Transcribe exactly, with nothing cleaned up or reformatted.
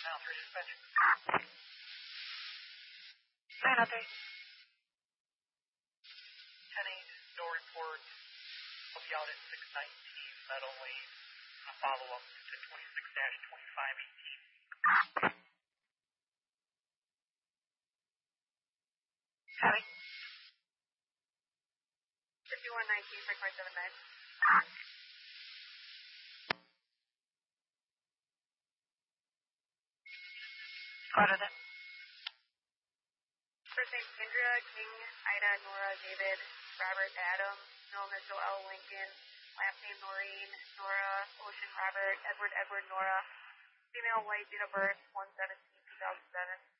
Now three suspension. nine oh three. ten eight, no report. I'll be out at six nineteen, Meadow Lane. A follow-up to twenty-six twenty-five eighteen. Copy. fifty-one nineteen, six five seven nine. Roger that. First name Kendra, King, Ida, Nora, David, Robert, Adam, middle initial L, Lincoln, last name Noreen, Nora, Ocean, Robert, Edward, Edward, Nora, female, white, date of birth, one seventeen two thousand seven.